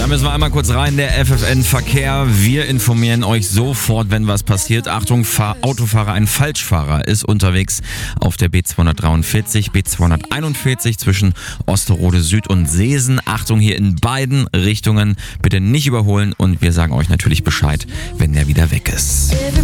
Da müssen wir einmal kurz rein, der FFN-Verkehr. Wir informieren euch sofort, wenn was passiert. Achtung, Autofahrer, ein Falschfahrer ist unterwegs auf der B243, B241 zwischen Osterode Süd und Seesen. Achtung, hier in beiden Richtungen bitte nicht überholen und wir sagen euch natürlich Bescheid, wenn der wieder weg ist.